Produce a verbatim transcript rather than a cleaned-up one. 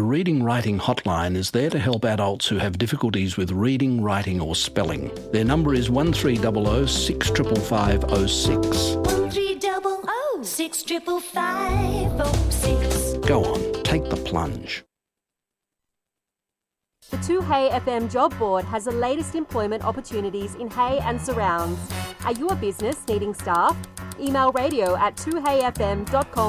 Reading Writing Hotline is there to help adults who have difficulties with reading, writing or spelling. Their number is one three zero zero six five five zero six. one three zero zero six five five zero six. Go on, take the plunge. The two Hey F M job board has the latest employment opportunities in Hey and surrounds. Are you a business needing staff? Email radio at two hey f m dot com